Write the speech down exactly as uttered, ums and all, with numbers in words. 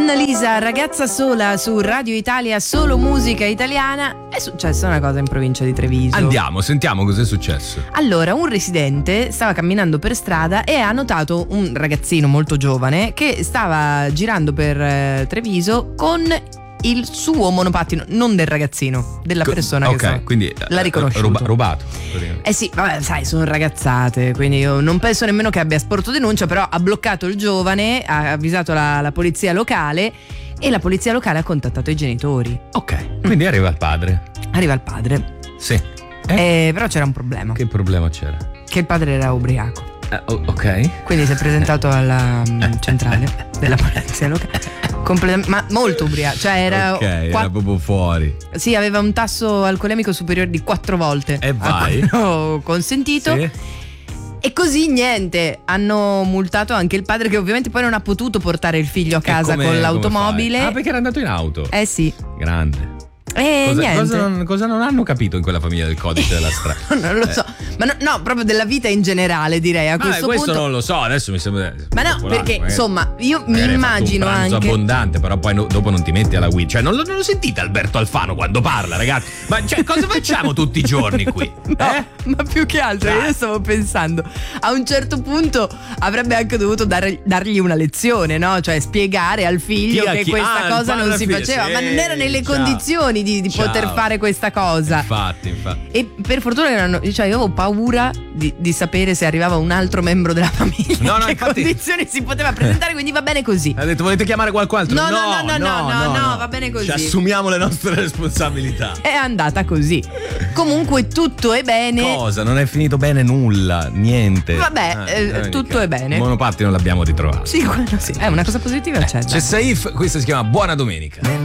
Annalisa, ragazza sola su Radio Italia, solo musica italiana. È successa una cosa in provincia di Treviso. Andiamo, sentiamo cos'è successo. Allora, un residente stava camminando per strada e ha notato un ragazzino molto giovane che stava girando per eh, Treviso con il suo monopattino, non del ragazzino, della persona okay, che stava. Quindi l'ha riconosciuto. Ruba, rubato. Eh sì, vabbè, sai, sono ragazzate, quindi io non penso nemmeno che abbia sporto denuncia, però ha bloccato il giovane, ha avvisato la, la polizia locale e la polizia locale ha contattato i genitori. Ok, quindi mm. arriva il padre. Arriva il padre. Sì. Eh? Eh, però c'era un problema. Che problema c'era? Che il padre era ubriaco. Uh, ok. Quindi si è presentato alla um, centrale della polizia locale. Completamente, ma molto ubriaco, cioè era, ok, quatt- era proprio fuori. Sì, aveva un tasso alcolemico superiore di quattro volte. E vai. Ho consentito. Sì. E così niente, hanno multato anche il padre, che ovviamente poi non ha potuto portare il figlio a casa come, con l'automobile. Ah, perché era andato in auto. Eh sì. Grande. E cosa, niente. Cosa non, cosa non hanno capito in quella famiglia del codice della strada? Non lo so, eh. ma no, no, proprio della vita in generale, direi a ma questo questo punto. non lo so, adesso mi sembra. Ma no, perché magari, insomma, io mi immagino un pranzo anche abbondante, però poi no, dopo non ti metti alla guida. Cioè, non lo, non lo sentite Alberto Alfano quando parla, ragazzi? Ma cioè, cosa facciamo tutti i giorni qui? No, eh? ma più che altro, io stavo pensando, a un certo punto avrebbe anche dovuto dare, dargli una lezione, no? Cioè spiegare al figlio chi che chi? questa ah, cosa non si faceva, sì, ma non era nelle ciao. condizioni di, di poter fare questa cosa. Infatti, infatti. E per fortuna che non, cioè io avevo paura di, di sapere se arrivava un altro membro della famiglia. No, no, in che infatti, condizioni si poteva presentare, quindi va bene così. Ha detto volete chiamare qualcun altro? No, no, no, no, no, no, no, no, no va bene così. Ci assumiamo le nostre responsabilità. È andata così. Comunque tutto è bene. Cosa? Non è finito bene nulla, niente. Vabbè, ah, eh, tutto è bene. Il monopattino l'abbiamo ritrovato. Sì, quello sì. È una cosa positiva, c'è. C'è Saif, questa si chiama Buona Domenica.